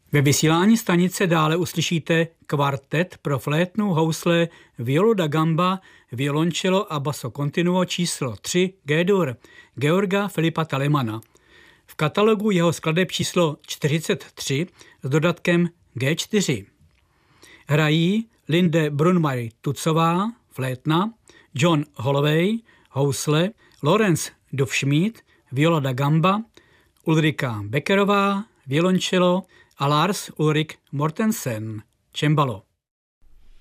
Ve vysílání stanice dále uslyšíte kvartet pro flétnu, housle, violu da gamba, violoncello a basso continuo číslo 3 G-dur Georga Filipa Talemana. V katalogu jeho skladeb číslo 43 s dodatkem G4. Hrají Linde Brunmeier-Tutzová, flétna, John Holloway, housle, Lorenz Dufschmied, viola da gamba, Ulrika Beckerová, violoncello a Lars Ulrik Mortensen, cembalo.